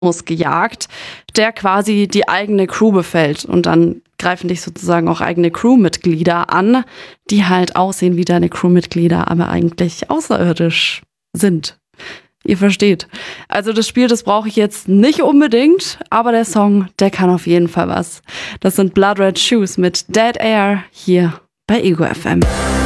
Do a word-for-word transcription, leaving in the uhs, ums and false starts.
gejagt, der quasi die eigene Crew befällt. Und dann greifen dich sozusagen auch eigene Crewmitglieder an, die halt aussehen wie deine Crewmitglieder, aber eigentlich außerirdisch sind. Ihr versteht. Also das Spiel, das brauche ich jetzt nicht unbedingt, aber der Song, der kann auf jeden Fall was. Das sind Blood Red Shoes mit Dead Air hier bei Ego F M.